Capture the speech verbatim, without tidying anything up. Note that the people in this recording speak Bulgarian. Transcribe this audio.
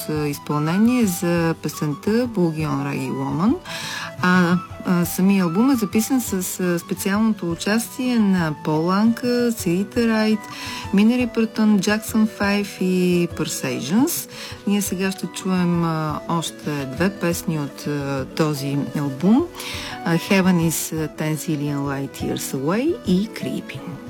изпълнение за песента Boogie on Reggae Woman. А, а самия албум е записан с а, специалното участие на Пол Анка, Сирита Райт, Минери Пъртън, Джаксън Файв и Persuasions. Ние сега ще чуем а, още две песни от а, този албум. А, Heaven is ten zillion light years away и Creeping.